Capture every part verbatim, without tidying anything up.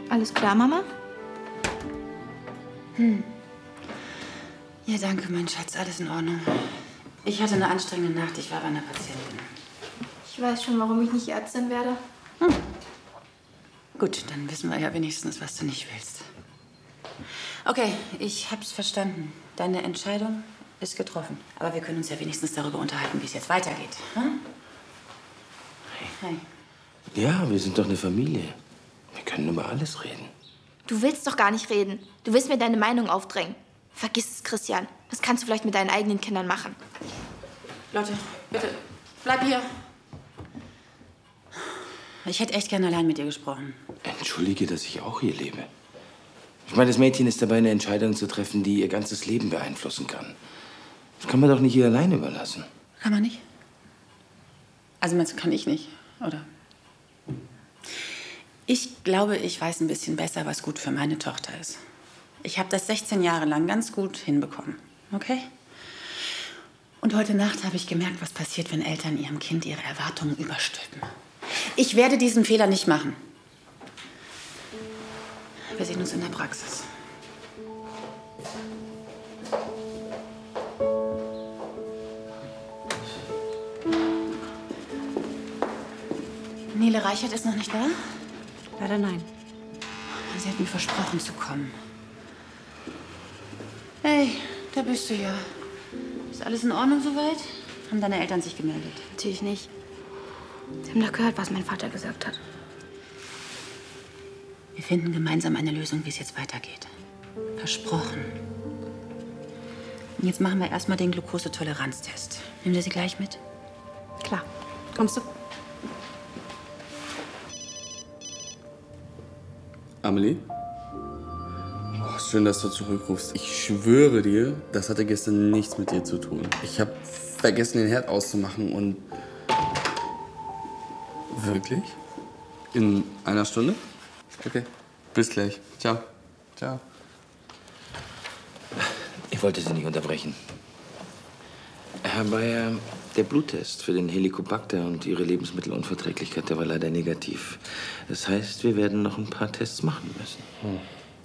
Alles klar, Mama? Hm. Ja, danke, mein Schatz. Alles in Ordnung. Ich hatte eine anstrengende Nacht. Ich war bei einer Patientin. Ich weiß schon, warum ich nicht Ärztin werde. Hm. Gut, dann wissen wir ja wenigstens, was du nicht willst. Okay, ich hab's verstanden. Deine Entscheidung ist getroffen. Aber wir können uns ja wenigstens darüber unterhalten, wie es jetzt weitergeht. Hm? Hi. Ja, wir sind doch eine Familie. Wir können über alles reden. Du willst doch gar nicht reden. Du willst mir deine Meinung aufdrängen. Vergiss es, Christian. Das kannst du vielleicht mit deinen eigenen Kindern machen. Lotte, bitte, bleib hier. Ich hätte echt gerne allein mit dir gesprochen. Entschuldige, dass ich auch hier lebe. Ich meine, das Mädchen ist dabei, eine Entscheidung zu treffen, die ihr ganzes Leben beeinflussen kann. Das kann man doch nicht ihr allein überlassen. Kann man nicht? Also meinst du, kann ich nicht, oder? Ich glaube, ich weiß ein bisschen besser, was gut für meine Tochter ist. Ich habe das sechzehn Jahre lang ganz gut hinbekommen, okay? Und heute Nacht habe ich gemerkt, was passiert, wenn Eltern ihrem Kind ihre Erwartungen überstülpen. Ich werde diesen Fehler nicht machen. Wir sehen uns in der Praxis. Nele Reichert ist noch nicht da? Leider nein. Sie hat mir versprochen zu kommen. Hey, da bist du ja. Ist alles in Ordnung soweit? Haben deine Eltern sich gemeldet? Natürlich nicht. Sie haben doch gehört, was mein Vater gesagt hat. Wir finden gemeinsam eine Lösung, wie es jetzt weitergeht. Versprochen. Und jetzt machen wir erstmal den Glukosetoleranztest. Nehmen wir sie gleich mit? Klar. Kommst du? Amelie? Oh, schön, dass du zurückrufst. Ich schwöre dir, das hatte gestern nichts mit dir zu tun. Ich habe vergessen, den Herd auszumachen und... Wirklich? In einer Stunde? Okay. Bis gleich. Ciao. Ciao. Ich wollte Sie nicht unterbrechen. Herr Bayer, der Bluttest für den Helicobacter und Ihre Lebensmittelunverträglichkeit, der war leider negativ. Das heißt, wir werden noch ein paar Tests machen müssen. Hm.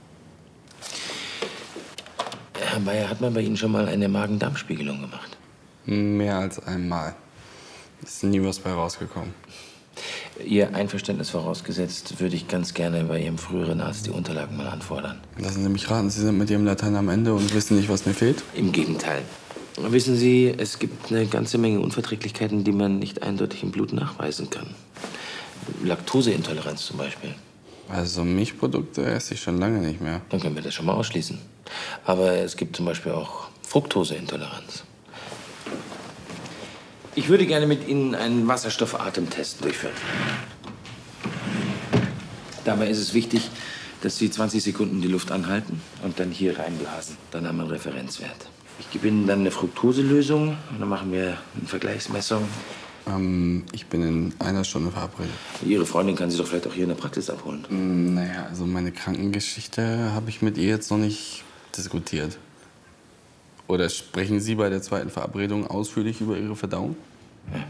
Herr Bayer, hat man bei Ihnen schon mal eine Magen-Darm-Spiegelung gemacht? Mehr als einmal. Ist nie was bei rausgekommen. Ihr Einverständnis vorausgesetzt, würde ich ganz gerne bei Ihrem früheren Arzt die Unterlagen mal anfordern. Lassen Sie mich raten, Sie sind mit Ihrem Latein am Ende und wissen nicht, was mir fehlt? Im Gegenteil. Wissen Sie, es gibt eine ganze Menge Unverträglichkeiten, die man nicht eindeutig im Blut nachweisen kann. Laktoseintoleranz zum Beispiel. Also Milchprodukte esse ich schon lange nicht mehr. Dann können wir das schon mal ausschließen. Aber es gibt zum Beispiel auch Fructoseintoleranz. Ich würde gerne mit Ihnen einen Wasserstoffatemtest durchführen. Dabei ist es wichtig, dass Sie zwanzig Sekunden die Luft anhalten und dann hier reinblasen. Dann haben wir einen Referenzwert. Ich gebe Ihnen dann eine Fructoselösung und dann machen wir eine Vergleichsmessung. Ähm, ich bin in einer Stunde verabredet. Ihre Freundin kann Sie doch vielleicht auch hier in der Praxis abholen. Mm, naja, also meine Krankengeschichte habe ich mit ihr jetzt noch nicht diskutiert. Oder sprechen Sie bei der zweiten Verabredung ausführlich über Ihre Verdauung? Ja.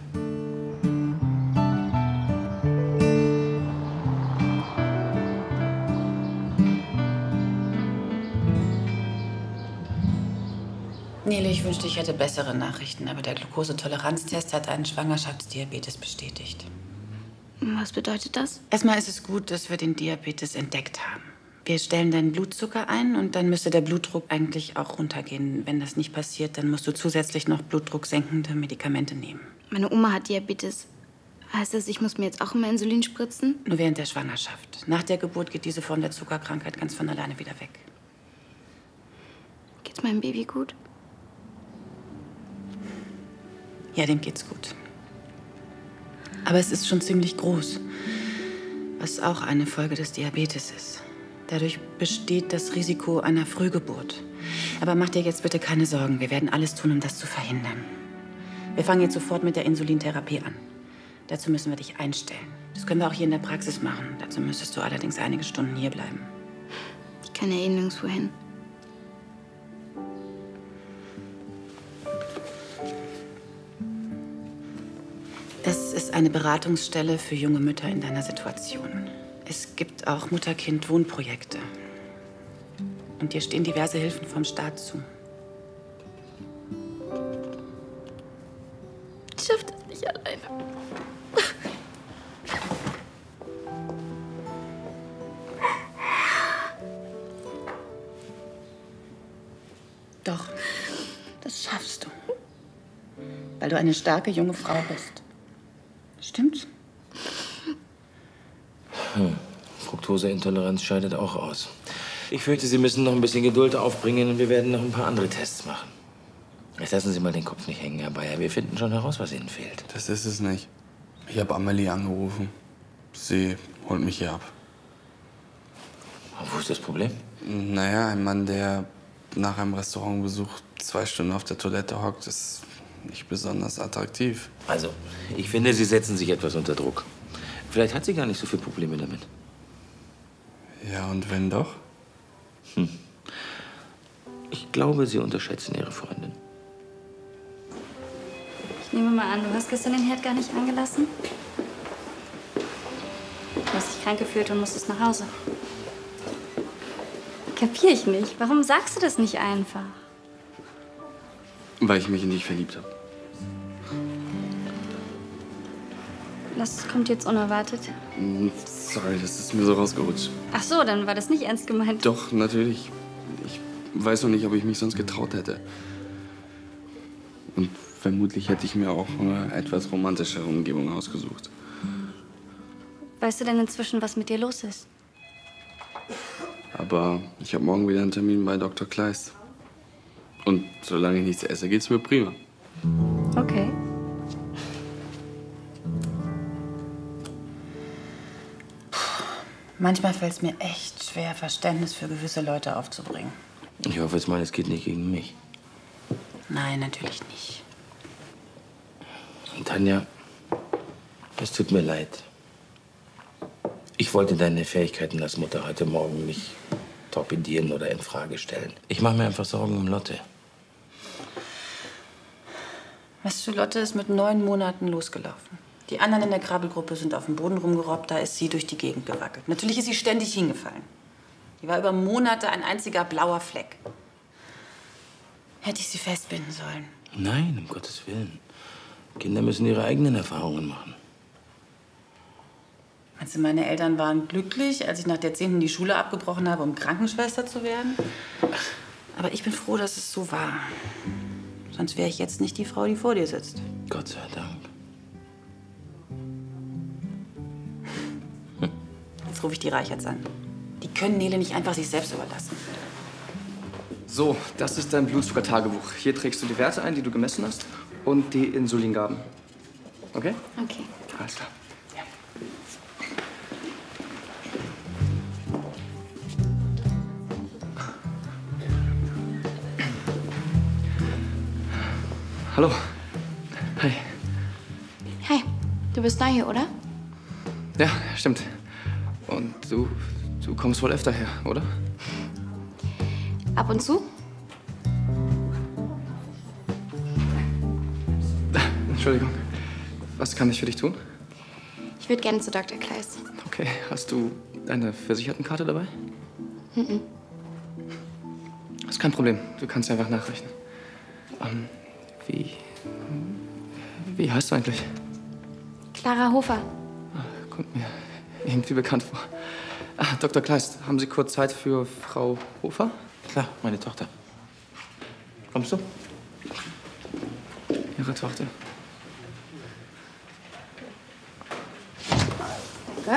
Nele, ich wünschte, ich hätte bessere Nachrichten, aber der Glukosetoleranztest hat einen Schwangerschaftsdiabetes bestätigt. Was bedeutet das? Erstmal ist es gut, dass wir den Diabetes entdeckt haben. Wir stellen deinen Blutzucker ein und dann müsste der Blutdruck eigentlich auch runtergehen. Wenn das nicht passiert, dann musst du zusätzlich noch blutdrucksenkende Medikamente nehmen. Meine Oma hat Diabetes. Heißt das, ich muss mir jetzt auch immer Insulin spritzen? Nur während der Schwangerschaft. Nach der Geburt geht diese Form der Zuckerkrankheit ganz von alleine wieder weg. Geht's meinem Baby gut? Ja, dem geht's gut. Aber es ist schon ziemlich groß, was auch eine Folge des Diabetes ist. Dadurch besteht das Risiko einer Frühgeburt. Aber mach dir jetzt bitte keine Sorgen. Wir werden alles tun, um das zu verhindern. Wir fangen jetzt sofort mit der Insulintherapie an. Dazu müssen wir dich einstellen. Das können wir auch hier in der Praxis machen. Dazu müsstest du allerdings einige Stunden hier bleiben. Ich kann ja eh nirgendwo hin. Das ist eine Beratungsstelle für junge Mütter in deiner Situation. Es gibt auch Mutter-Kind-Wohnprojekte. Und dir stehen diverse Hilfen vom Staat zu. Ich schaff das nicht alleine. Doch, das schaffst du. Weil du eine starke junge Frau bist. Stimmt's? Hm. Fructoseintoleranz scheidet auch aus. Ich fürchte, Sie müssen noch ein bisschen Geduld aufbringen und wir werden noch ein paar andere Tests machen. Jetzt lassen Sie mal den Kopf nicht hängen, Herr Bayer. Wir finden schon heraus, was Ihnen fehlt. Das ist es nicht. Ich habe Amelie angerufen. Sie holt mich hier ab. Und wo ist das Problem? Naja, ein Mann, der nach einem Restaurantbesuch zwei Stunden auf der Toilette hockt, ist nicht besonders attraktiv. Also, ich finde, Sie setzen sich etwas unter Druck. Vielleicht hat sie gar nicht so viele Probleme damit. Ja, und wenn doch? Hm. Ich glaube, Sie unterschätzen Ihre Freundin. Ich nehme mal an, du hast gestern den Herd gar nicht angelassen? Du hast dich krank gefühlt und musstest nach Hause. Kapier ich nicht. Warum sagst du das nicht einfach? Weil ich mich in dich verliebt habe. Das kommt jetzt unerwartet. Sorry, das ist mir so rausgerutscht. Ach so, dann war das nicht ernst gemeint. Doch, natürlich. Ich weiß noch nicht, ob ich mich sonst getraut hätte. Und vermutlich hätte ich mir auch eine etwas romantischere Umgebung ausgesucht. Weißt du denn inzwischen, was mit dir los ist? Aber ich habe morgen wieder einen Termin bei Doktor Kleist. Und solange ich nichts esse, geht's mir prima. Okay. Manchmal fällt es mir echt schwer, Verständnis für gewisse Leute aufzubringen. Ich hoffe jetzt mal, es geht nicht gegen mich. Nein, natürlich nicht. Tanja, es tut mir leid. Ich wollte deine Fähigkeiten als Mutter heute Morgen nicht torpedieren oder in Frage stellen. Ich mache mir einfach Sorgen um Lotte. Weißt du, Lotte ist mit neun Monaten losgelaufen. Die anderen in der Krabbelgruppe sind auf dem Boden rumgerobbt, da ist sie durch die Gegend gewackelt. Natürlich ist sie ständig hingefallen. Die war über Monate ein einziger blauer Fleck. Hätte ich sie festbinden sollen? Nein, um Gottes Willen. Kinder müssen ihre eigenen Erfahrungen machen. Meinst du, meine Eltern waren glücklich, als ich nach der zehnten die Schule abgebrochen habe, um Krankenschwester zu werden? Aber ich bin froh, dass es so war. Sonst wäre ich jetzt nicht die Frau, die vor dir sitzt. Gott sei Dank. Jetzt rufe ich die Reicherts an. Die können Nele nicht einfach sich selbst überlassen. So, das ist dein Blutzuckertagebuch. Hier trägst du die Werte ein, die du gemessen hast, und die Insulingaben. Okay? Okay. Alles klar. Ja. Hallo. Hi. Hi, du bist neu hier, oder? Ja, stimmt. Und du, du kommst wohl öfter her, oder? Ab und zu? Entschuldigung. Was kann ich für dich tun? Ich würde gerne zu Doktor Kleist. Okay, hast du deine Versichertenkarte dabei? Mhm. Das ist kein Problem. Du kannst einfach nachrechnen. Ähm, wie... Wie heißt du eigentlich? Clara Hofer. Kommt mir irgendwie bekannt vor. Ah, Doktor Kleist, haben Sie kurz Zeit für Frau Hofer? Klar, meine Tochter. Kommst du? Ihre Tochter. Danke.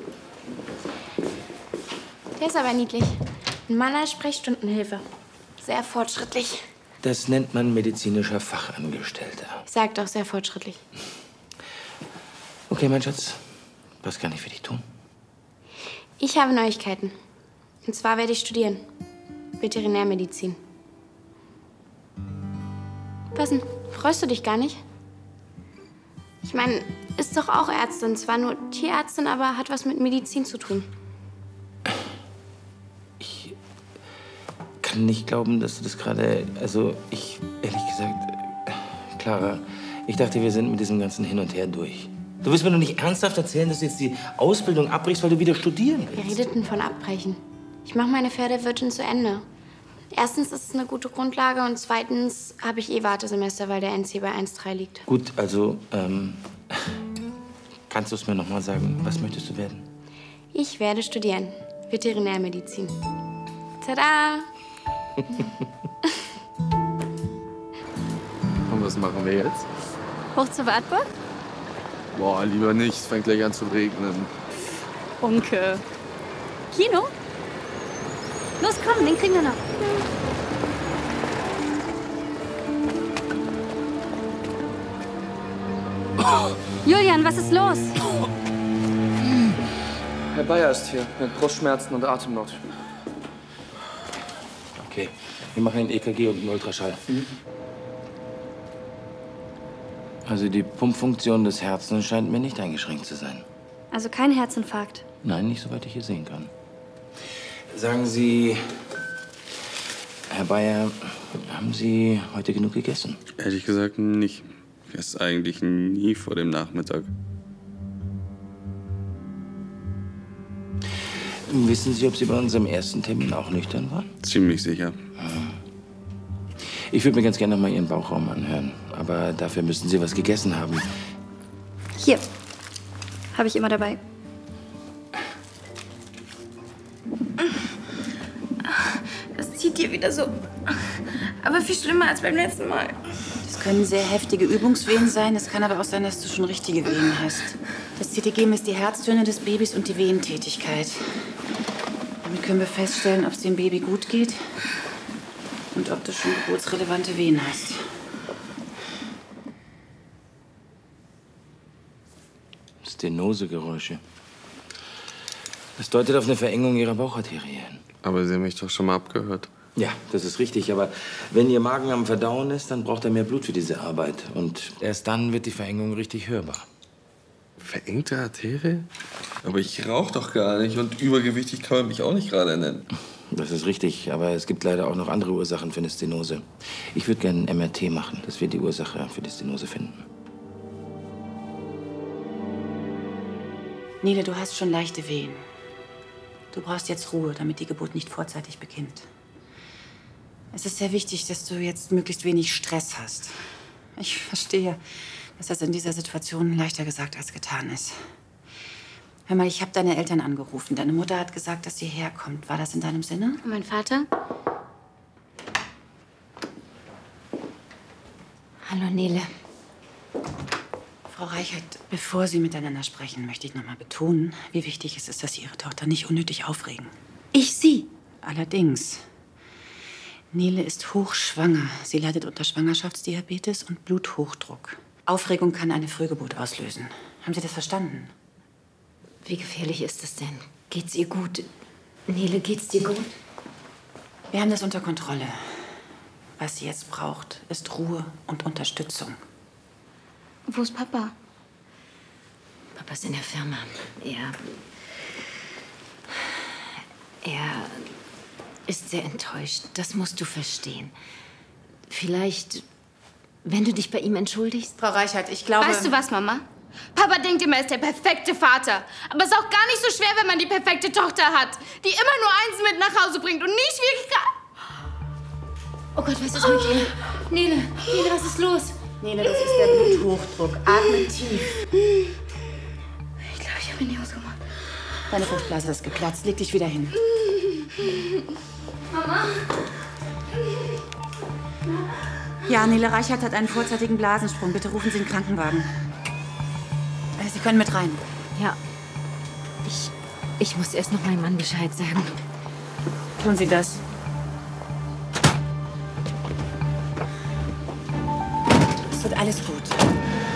Der ist aber niedlich. Ein Mann als Sprechstundenhilfe. Sehr fortschrittlich. Das nennt man medizinischer Fachangestellter. Ich sag doch, sehr fortschrittlich. Okay, mein Schatz. Was kann ich für dich tun? Ich habe Neuigkeiten. Und zwar werde ich studieren. Veterinärmedizin. Was denn? Freust du dich gar nicht? Ich meine, ist doch auch Ärztin. Zwar nur Tierärztin, aber hat was mit Medizin zu tun. Ich kann nicht glauben, dass du das gerade... Also, ich, ehrlich gesagt... Clara, ich dachte, wir sind mit diesem ganzen Hin und Her durch. Du willst mir doch nicht ernsthaft erzählen, dass du jetzt die Ausbildung abbrichst, weil du wieder studieren Wir willst? redeten von abbrechen. Ich mache meine Pferdewirtin zu Ende. Erstens ist es eine gute Grundlage und zweitens habe ich eh Wartesemester, weil der N C bei eins Komma drei liegt. Gut, also, ähm, kannst du es mir noch mal sagen? Was möchtest du werden? Ich werde studieren. Veterinärmedizin. Tada! Und was machen wir jetzt? Hoch zur Wartburg? Boah, lieber nicht. Es fängt gleich an zu regnen. Unke. Kino? Los, komm, den kriegen wir noch. Julian, was ist los? Herr Bayer ist hier mit Brustschmerzen und Atemnot. Okay, wir machen ein E K G und einen Ultraschall. Mhm. Also die Pumpfunktion des Herzens scheint mir nicht eingeschränkt zu sein. Also kein Herzinfarkt. Nein, nicht soweit ich hier sehen kann. Sagen Sie, Herr Bayer, haben Sie heute genug gegessen? Ehrlich gesagt nicht. Ich esse eigentlich nie vor dem Nachmittag. Wissen Sie, ob Sie bei unserem ersten Termin auch nüchtern waren? Ziemlich sicher. Ich würde mir ganz gerne noch mal Ihren Bauchraum anhören. Aber dafür müssen Sie was gegessen haben. Hier. Habe ich immer dabei. Das zieht dir wieder so. Aber viel schlimmer als beim letzten Mal. Das können sehr heftige Übungswehen sein. Es kann aber auch sein, dass du schon richtige Wehen hast. Das C T G misst die Herztöne des Babys und die Wehentätigkeit. Damit können wir feststellen, ob es dem Baby gut geht und ob du schon geburtsrelevante Wehen hast. Stenosegeräusche. Das deutet auf eine Verengung Ihrer Baucharterien. Aber Sie haben mich doch schon mal abgehört. Ja, das ist richtig. Aber wenn Ihr Magen am Verdauen ist, dann braucht er mehr Blut für diese Arbeit. Und erst dann wird die Verengung richtig hörbar. Verengte Arterie? Aber ich rauche doch gar nicht und übergewichtig kann man mich auch nicht gerade nennen. Das ist richtig, aber es gibt leider auch noch andere Ursachen für eine Stenose. Ich würde gerne ein M R T machen, dass wir die Ursache für die Stenose finden. Nele, du hast schon leichte Wehen. Du brauchst jetzt Ruhe, damit die Geburt nicht vorzeitig beginnt. Es ist sehr wichtig, dass du jetzt möglichst wenig Stress hast. Ich verstehe, dass das in dieser Situation leichter gesagt als getan ist. Hör mal, ich habe deine Eltern angerufen. Deine Mutter hat gesagt, dass sie herkommt. War das in deinem Sinne? Und mein Vater? Hallo, Nele. Frau Reichert, bevor Sie miteinander sprechen, möchte ich noch mal betonen, wie wichtig es ist, dass Sie Ihre Tochter nicht unnötig aufregen. Ich Sie? Allerdings. Nele ist hochschwanger. Sie leidet unter Schwangerschaftsdiabetes und Bluthochdruck. Aufregung kann eine Frühgeburt auslösen. Haben Sie das verstanden? Wie gefährlich ist es denn? Geht's ihr gut? Nele, geht's dir gut? Wir haben das unter Kontrolle. Was sie jetzt braucht, ist Ruhe und Unterstützung. Wo ist Papa? Papa ist in der Firma. Er... Er ist sehr enttäuscht. Das musst du verstehen. Vielleicht, wenn du dich bei ihm entschuldigst? Frau Reichert, ich glaube... Weißt du was, Mama? Papa denkt immer, er ist der perfekte Vater. Aber es ist auch gar nicht so schwer, wenn man die perfekte Tochter hat, die immer nur eins mit nach Hause bringt und nie Schwierigkeiten... Oh Gott, was ist mit ihr? Nele, Nele, was ist los? Nele, das ist der Bluthochdruck. Atme tief. Ich glaube, ich habe ihn nie ausgemacht. Deine Fruchtblase ist geplatzt. Leg dich wieder hin. Mama? Ja, Nele Reichert hat einen vorzeitigen Blasensprung. Bitte rufen Sie den Krankenwagen. Sie können mit rein. Ja. Ich, ich muss erst noch meinem Mann Bescheid sagen. Tun Sie das.